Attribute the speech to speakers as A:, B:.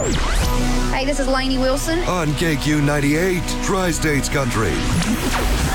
A: Hey, this is Lainey Wilson
B: on KQ98, Tri-States Country.